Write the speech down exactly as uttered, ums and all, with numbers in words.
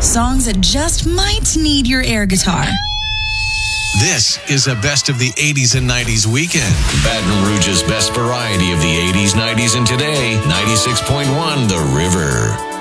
Songs that just might need your air guitar. This is a best of the eighties and nineties weekend. Baton Rouge's best variety of the eighties, nineties, and today. ninety-six point one The River.